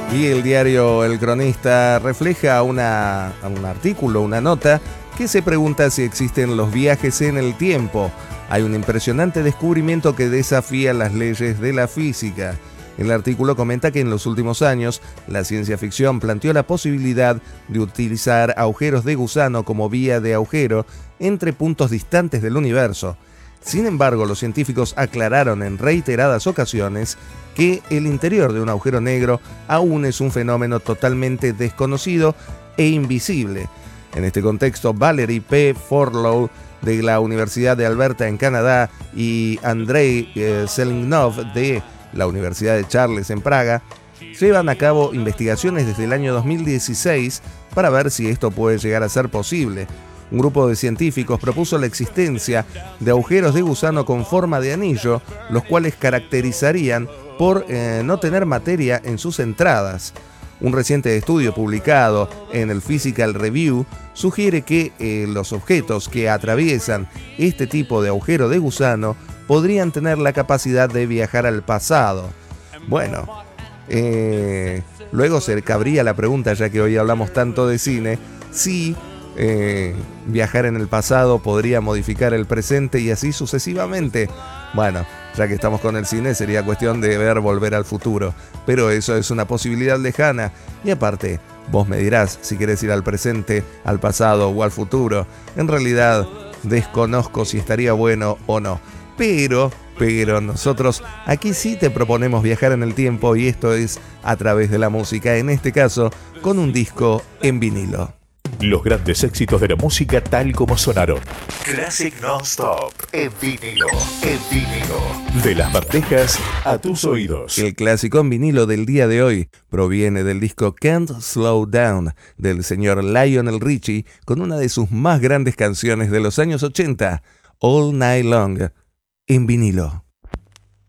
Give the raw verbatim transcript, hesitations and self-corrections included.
Y el diario El Cronista refleja una, un artículo, una nota, que se pregunta si existen los viajes en el tiempo. Hay un impresionante descubrimiento que desafía las leyes de la física. El artículo comenta que en los últimos años, la ciencia ficción planteó la posibilidad de utilizar agujeros de gusano como vía de agujero entre puntos distantes del universo. Sin embargo, los científicos aclararon en reiteradas ocasiones que el interior de un agujero negro aún es un fenómeno totalmente desconocido e invisible. En este contexto, Valerie P. Forlow, de la Universidad de Alberta en Canadá, y Andrei eh, Selignov, de la Universidad de Charles en Praga, llevan a cabo investigaciones desde el año dos mil dieciséis para ver si esto puede llegar a ser posible. Un grupo de científicos propuso la existencia de agujeros de gusano con forma de anillo, los cuales caracterizarían por eh, no tener materia en sus entradas. Un reciente estudio publicado en el Physical Review sugiere que eh, los objetos que atraviesan este tipo de agujero de gusano podrían tener la capacidad de viajar al pasado. Bueno, eh, luego se cabría la pregunta, ya que hoy hablamos tanto de cine, si eh, viajar en el pasado podría modificar el presente y así sucesivamente. Bueno, ya que estamos con el cine, sería cuestión de ver Volver al Futuro, pero eso es una posibilidad lejana. Y aparte, vos me dirás si querés ir al presente, al pasado o al futuro. En realidad, desconozco si estaría bueno o no. Pero, pero nosotros aquí sí te proponemos viajar en el tiempo, y esto es a través de la música, en este caso con un disco en vinilo. Los grandes éxitos de la música tal como sonaron. Classic Non-Stop en vinilo, en vinilo. De las bandejas a tus oídos. El clásico en vinilo del día de hoy proviene del disco Can't Slow Down del señor Lionel Richie, con una de sus más grandes canciones de los años ochenta, All Night Long, en vinilo.